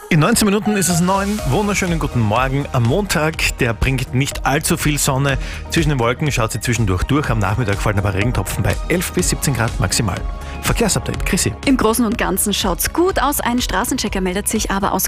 In 19 Minuten ist es 9. Wunderschönen guten Morgen am Montag. Der bringt nicht allzu viel Sonne. Zwischen den Wolken schaut sie zwischendurch durch. Am Nachmittag fallen aber Regentropfen bei 11 bis 17 Grad maximal. Verkehrsupdate, Chrissy. Im Großen und Ganzen schaut's gut aus. Ein Straßenchecker meldet sich aber aus